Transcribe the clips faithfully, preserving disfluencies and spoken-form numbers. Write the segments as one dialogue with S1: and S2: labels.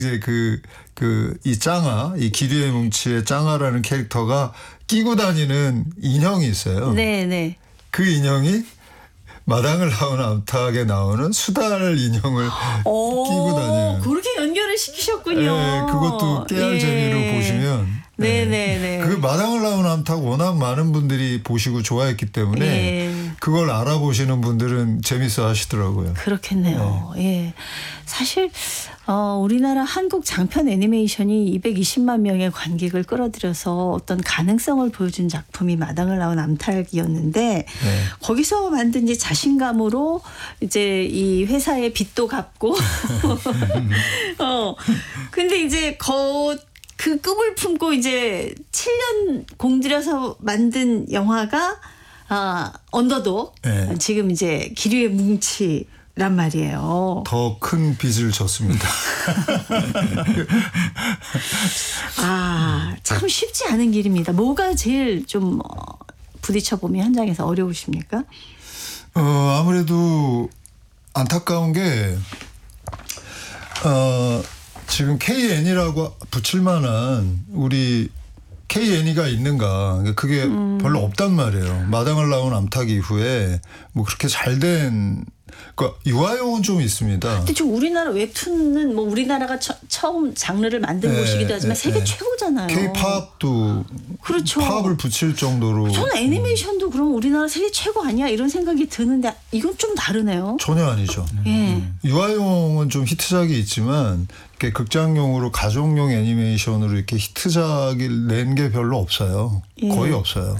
S1: 이제 그, 그, 이 짱아, 이 기류의 뭉치의 짱아라는 캐릭터가 끼고 다니는 인형이 있어요.
S2: 네네.
S1: 그 인형이 마당을 나오는 암탉에 나오는 수달 인형을 끼고 다녀요.
S2: 그렇게 연결을 시키셨군요.
S1: 네, 그것도 깨알
S2: 예.
S1: 재미로 보시면.
S2: 네네네. 네.
S1: 그 마당을 나오는 암탉 워낙 많은 분들이 보시고 좋아했기 때문에
S2: 예.
S1: 그걸 알아보시는 분들은 재밌어 하시더라고요.
S2: 그렇겠네요. 네. 예. 사실 어, 우리나라 한국 장편 애니메이션이 이백이십만 명의 관객을 끌어들여서 어떤 가능성을 보여준 작품이 마당을 나온 암탉이었는데
S1: 네.
S2: 거기서 만든 이제 자신감으로 이제 이 회사의 빚도 갚고 어 근데 이제 거 그 꿈을 품고 이제 칠 년 공들여서 만든 영화가 아, 언더독.
S1: 네.
S2: 지금 이제 기류의 뭉치란 말이에요.
S1: 더 큰 빚을 졌습니다.
S2: 아, 참 쉽지 않은 길입니다. 뭐가 제일 좀 부딪혀 보면 현장에서 어려우십니까?
S1: 어, 아무래도 안타까운 게 어, 지금 케이엔이라고 붙일 만한 우리 케이엔이가 있는가. 그게 음. 별로 없단 말이에요. 마당을 나온 암탉 이후에 뭐 그렇게 잘된 그러니까 유아용은 좀 있습니다.
S2: 근데 지금 우리나라 웹툰은 뭐 우리나라가 처, 처음 장르를 만든
S1: 네,
S2: 곳이기도 하지만
S1: 네,
S2: 세계
S1: 네.
S2: 최고잖아요.
S1: K-팝도
S2: 그렇죠.
S1: 팝을 붙일 정도로.
S2: 저는 애니메이션도 그럼 우리나라 세계 최고 아니야 이런 생각이 드는데 이건 좀 다르네요.
S1: 전혀 아니죠.
S2: 예.
S1: 유아용은 좀 히트작이 있지만 이렇게 극장용으로 가족용 애니메이션으로 이렇게 히트작을 낸 게 별로 없어요.
S2: 예.
S1: 거의 없어요.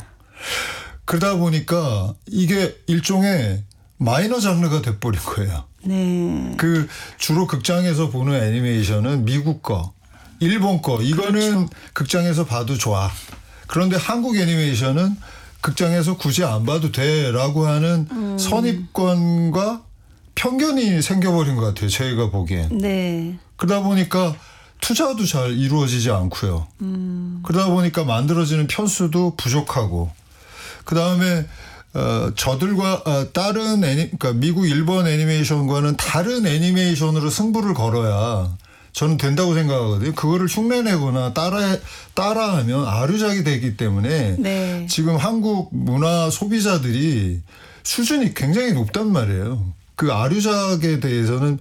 S1: 그러다 보니까 이게 일종의 마이너 장르가 돼버린 거예요.
S2: 네.
S1: 그 주로 극장에서 보는 애니메이션은 미국 거, 일본 거 이거는
S2: 그렇죠.
S1: 극장에서 봐도 좋아. 그런데 한국 애니메이션은 극장에서 굳이 안 봐도 돼라고 하는
S2: 음.
S1: 선입관과 편견이 생겨버린 것 같아요. 저희가 보기엔.
S2: 네.
S1: 그러다 보니까 투자도 잘 이루어지지 않고요.
S2: 음.
S1: 그러다 보니까 만들어지는 편수도 부족하고 그다음에 어, 저들과 어, 다른 애니, 그러니까 미국, 일본 애니메이션과는 다른 애니메이션으로 승부를 걸어야 저는 된다고 생각하거든요. 그거를 흉내내거나 따라 따라하면 아류작이 되기 때문에
S2: 네.
S1: 지금 한국 문화 소비자들이 수준이 굉장히 높단 말이에요. 그 아류작에 대해서는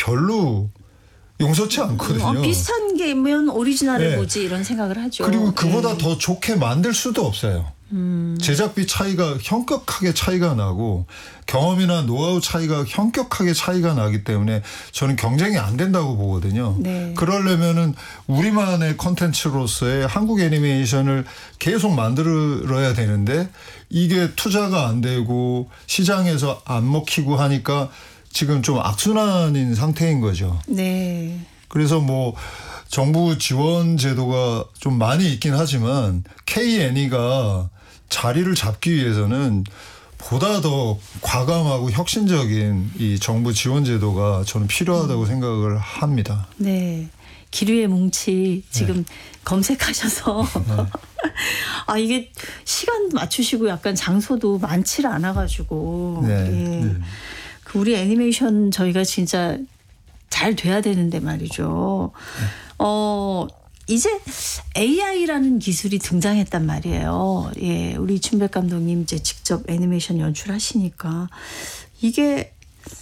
S1: 별로 용서치 않거든요.
S2: 어, 비슷한 게면 오리지널을
S1: 네.
S2: 보지 이런 생각을 하죠.
S1: 그리고 그보다
S2: 네.
S1: 더 좋게 만들 수도 없어요.
S2: 음.
S1: 제작비 차이가 현격하게 차이가 나고 경험이나 노하우 차이가 현격하게 차이가 나기 때문에 저는 경쟁이 안 된다고 보거든요.
S2: 네.
S1: 그러려면은 우리만의 컨텐츠로서의 한국 애니메이션을 계속 만들어야 되는데 이게 투자가 안 되고 시장에서 안 먹히고 하니까 지금 좀 악순환인 상태인 거죠.
S2: 네.
S1: 그래서 뭐 정부 지원 제도가 좀 많이 있긴 하지만 케이엔이가 자리를 잡기 위해서는 보다 더 과감하고 혁신적인 이 정부 지원 제도가 저는 필요하다고 음. 생각을 합니다.
S2: 네. 기류의 뭉치 지금 네. 검색하셔서 네. 아 이게 시간 맞추시고 약간 장소도 많지를 않아가지고
S1: 네.
S2: 예.
S1: 네.
S2: 그 우리 애니메이션 저희가 진짜 잘 돼야 되는데 말이죠.
S1: 네.
S2: 어 이제 에이아이라는 기술이 등장했단 말이에요. 예, 우리 이춘백 감독님 이제 직접 애니메이션 연출하시니까 이게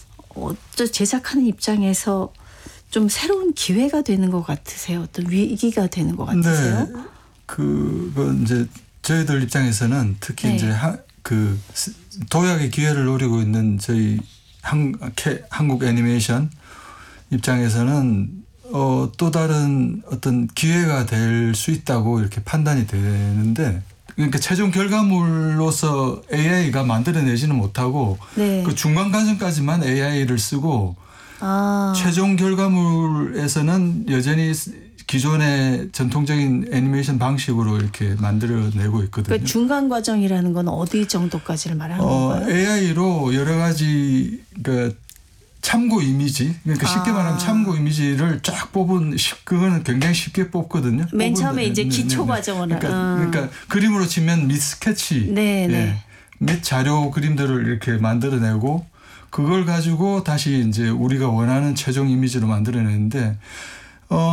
S2: 어쩌 제작하는 입장에서 좀 새로운 기회가 되는 것 같으세요? 어떤 위기가 되는 것 같으세요?
S3: 네, 그건 이제 저희들 입장에서는 특히
S2: 네.
S3: 이제 하, 그 도약의 기회를 노리고 있는 저희 한, 캐, 한국 애니메이션 입장에서는 어, 또 다른 어떤 기회가 될 수 있다고 이렇게 판단이 되는데 그러니까 최종 결과물로서 에이아이가 만들어내지는 못하고
S2: 네.
S3: 그 중간 과정까지만 에이아이를 쓰고
S2: 아.
S3: 최종 결과물에서는 여전히 기존의 전통적인 애니메이션 방식으로 이렇게 만들어내고 있거든요.
S2: 그러니까 중간 과정이라는 건 어디 정도까지를 말하는
S3: 어,
S2: 건가요?
S3: 에이아이로 여러 가지 그 참고 이미지, 그러니까 쉽게
S2: 아.
S3: 말하면 참고 이미지를 쫙 뽑은 그거는 굉장히 쉽게 뽑거든요.
S2: 맨
S3: 뽑은,
S2: 처음에 이제
S3: 네,
S2: 기초
S3: 네, 네.
S2: 과정을.
S3: 그러니까,
S2: 음.
S3: 그러니까 그림으로 치면 및 스케치,
S2: 네, 네.
S3: 예, 및 자료 그림들을 이렇게 만들어내고 그걸 가지고 다시 이제 우리가 원하는 최종 이미지로 만들어내는데